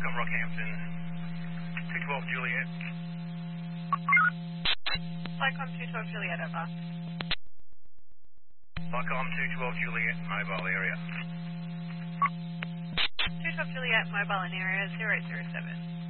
Vicom Rockhampton, 212 Juliet. Vicom 212 Juliet, over. Vicom 212 Juliet, mobile area. 212 Juliet, mobile in area 007.